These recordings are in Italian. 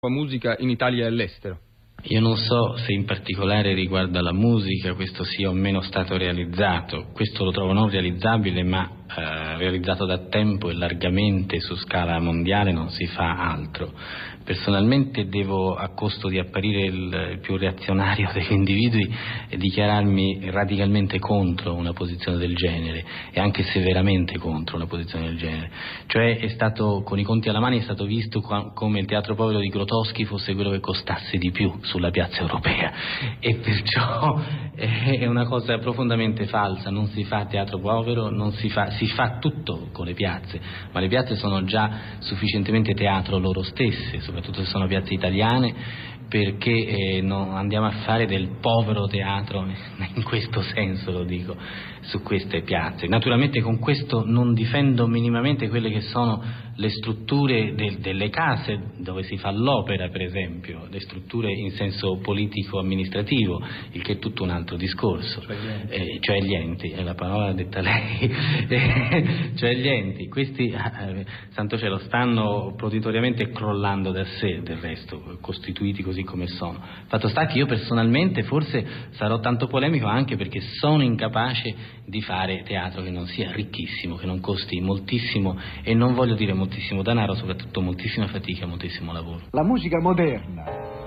musica in Italia e all'estero? Io non so se in particolare riguarda la musica questo sia o meno stato realizzato, questo lo trovo non realizzabile ma realizzato da tempo e largamente su scala mondiale, non si fa altro. Personalmente devo, a costo di apparire il più reazionario degli individui, dichiararmi radicalmente contro una posizione del genere e anche severamente contro una posizione del genere. Cioè è stato, con i conti alla mano, è stato visto come il teatro povero di Grotowski fosse quello che costasse di più sulla piazza europea, e perciò è una cosa profondamente falsa. Non si fa teatro povero, si fa tutto con le piazze, ma le piazze sono già sufficientemente teatro loro stesse, soprattutto se sono piazze italiane, perché non andiamo a fare del povero teatro, in questo senso lo dico, su queste piazze. Naturalmente con questo non difendo minimamente quelle che sono le strutture delle case dove si fa l'opera, per esempio, le strutture in senso politico-amministrativo, il che è tutto un altro discorso, cioè gli enti, è la parola detta lei, cioè gli enti, questi, santo cielo, stanno proditoriamente crollando da sé, del resto, costituiti così come sono. Fatto sta che io personalmente forse sarò tanto polemico anche perché sono incapace di fare teatro che non sia ricchissimo, che non costi moltissimo, e non voglio dire moltissimo denaro, soprattutto moltissima fatica, moltissimo lavoro. La musica moderna,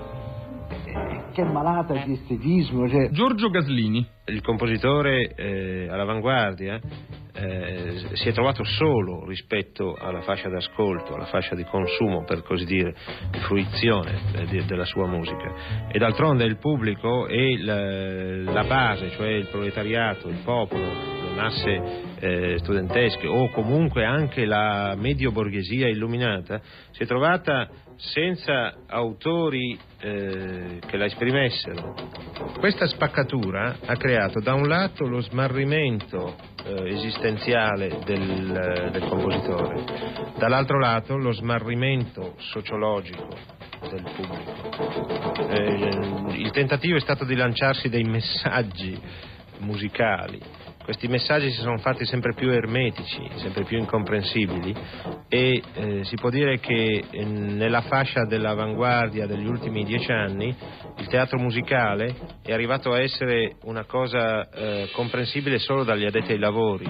che è malata di estetismo. Giorgio Gaslini. Il compositore all'avanguardia si è trovato solo rispetto alla fascia d'ascolto, alla fascia di consumo, per così dire, di fruizione della sua musica, e d'altronde il pubblico e la base, cioè il proletariato, il popolo, le masse studentesche o comunque anche la medio borghesia illuminata, si è trovata senza autori che la esprimessero. Questa spaccatura ha creato da un lato lo smarrimento esistenziale del compositore, dall'altro lato lo smarrimento sociologico del pubblico. Il tentativo è stato di lanciarsi dei messaggi musicali. Questi messaggi si sono fatti sempre più ermetici, sempre più incomprensibili, e si può dire che nella fascia dell'avanguardia degli ultimi 10 anni il teatro musicale è arrivato a essere una cosa comprensibile solo dagli addetti ai lavori.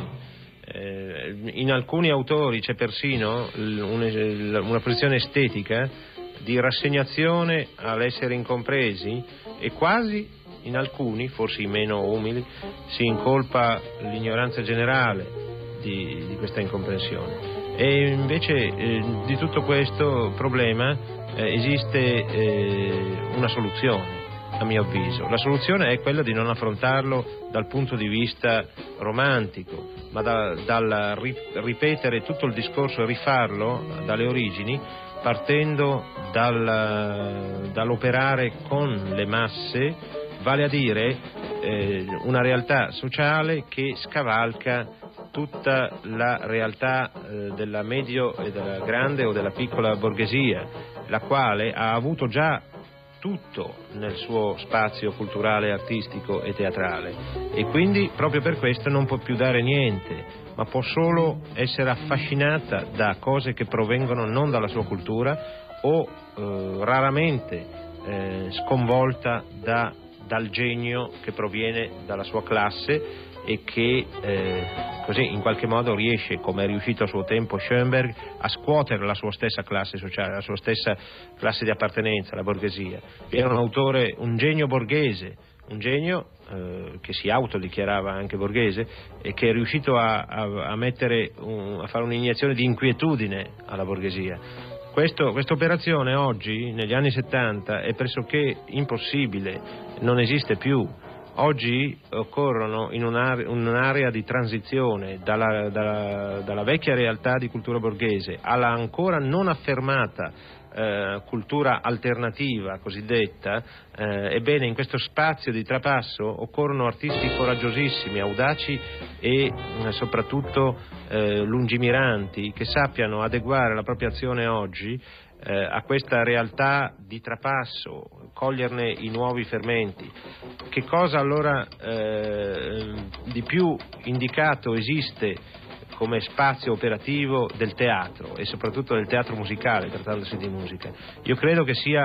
In alcuni autori c'è persino una posizione estetica di rassegnazione all'essere incompresi, e quasi in alcuni, forse i meno umili, si incolpa l'ignoranza generale di questa incomprensione. E invece di tutto questo problema esiste una soluzione, a mio avviso. La soluzione è quella di non affrontarlo dal punto di vista romantico, ma dal ripetere tutto il discorso e rifarlo dalle origini, partendo dall'operare con le masse, vale a dire una realtà sociale che scavalca tutta la realtà della medio e della grande o della piccola borghesia, la quale ha avuto già tutto nel suo spazio culturale, artistico e teatrale, e quindi proprio per questo non può più dare niente, ma può solo essere affascinata da cose che provengono non dalla sua cultura o raramente sconvolta dal genio che proviene dalla sua classe e che così in qualche modo riesce, come è riuscito a suo tempo Schoenberg, a scuotere la sua stessa classe sociale, la sua stessa classe di appartenenza, la borghesia. Era un autore, un genio borghese, un genio che si autodichiarava anche borghese e che è riuscito a fare un'iniezione di inquietudine alla borghesia. Questa operazione oggi, negli anni 70, è pressoché impossibile, non esiste più. Oggi occorrono in un'area di transizione dalla vecchia realtà di cultura borghese alla ancora non affermata cultura alternativa cosiddetta. Ebbene, in questo spazio di trapasso occorrono artisti coraggiosissimi, audaci e soprattutto lungimiranti, che sappiano adeguare la propria azione oggi a questa realtà di trapasso, coglierne i nuovi fermenti. Che cosa allora di più indicato esiste come spazio operativo del teatro e soprattutto del teatro musicale, trattandosi di musica. Io credo che sia